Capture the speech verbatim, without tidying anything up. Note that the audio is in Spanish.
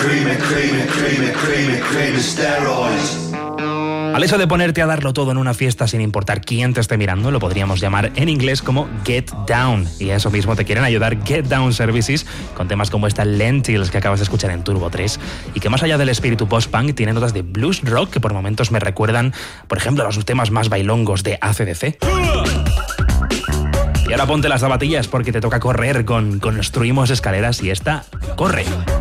cream it, cream it, cream it, cream it, cream it, steroids. Al eso de ponerte a darlo todo en una fiesta sin importar quién te esté mirando, lo podríamos llamar en inglés como Get Down. Y a eso mismo te quieren ayudar Get Down Services con temas como esta Lentils que acabas de escuchar en Turbo tres y que más allá del espíritu post-punk tiene notas de blues rock que por momentos me recuerdan, por ejemplo, a los temas más bailongos de A C D C. Y ahora ponte las zapatillas porque te toca correr con Construimos Escaleras y esta corre.